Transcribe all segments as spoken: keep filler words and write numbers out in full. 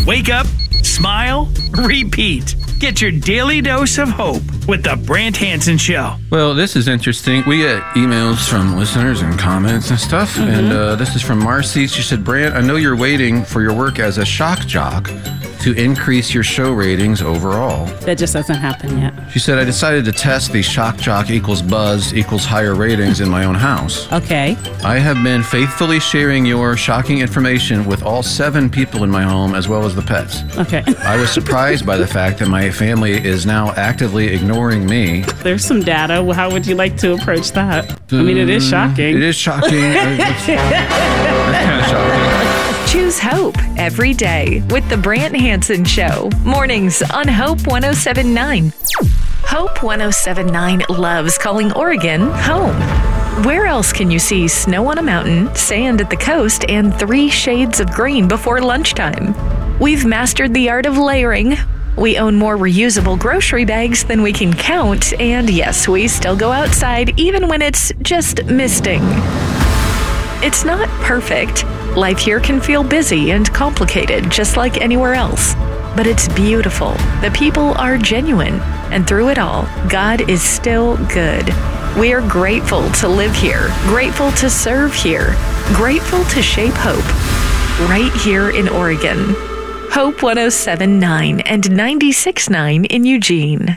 Wake up, smile, repeat. Get your daily dose of hope with the Brant Hansen Show. Well, this is interesting. We get emails from listeners and comments and stuff. Mm-hmm. And uh, this is from Marcy. She said, Brant, I know you're waiting for your work as a shock jock to increase your show ratings overall. That just hasn't happened yet. She said, I decided to test the shock jock equals buzz equals higher ratings in my own house. Okay. I have been faithfully sharing your shocking information with all seven people in my home as well as the pets. Okay. I was surprised by the fact that my family is now actively ignoring me. There's some data. Well, how would you like to approach that? I mean, it is shocking. It is shocking. That's kind of shocking. Choose hope every day with the Brant Hansen Show. Mornings on Hope one oh seven point nine. Hope one oh seven point nine loves calling Oregon home. Where else can you see snow on a mountain, sand at the coast, and three shades of green before lunchtime? We've mastered the art of layering. We own more reusable grocery bags than we can count, and yes, we still go outside even when it's just misting. It's not perfect. Life here can feel busy and complicated, just like anywhere else. But it's beautiful. The people are genuine. And through it all, God is still good. We are grateful to live here, grateful to serve here, grateful to shape hope. Right here in Oregon. Hope one oh seven point nine and ninety-six point nine in Eugene.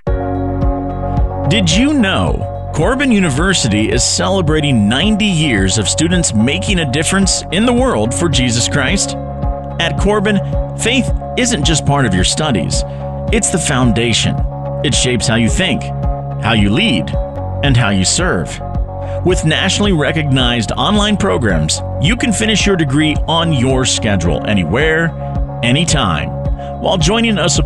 Did you know Corbin University is celebrating ninety years of students making a difference in the world for Jesus Christ? At Corbin, faith isn't just part of your studies. It's the foundation. It shapes how you think, how you lead, and how you serve. With nationally recognized online programs, you can finish your degree on your schedule, anywhere, anytime, while joining a supportive